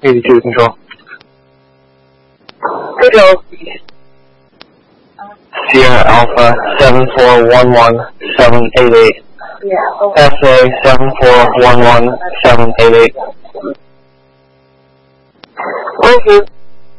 82 control. Control. Sierra Alpha 7411788. Yeah. SA 7411788. Thank you.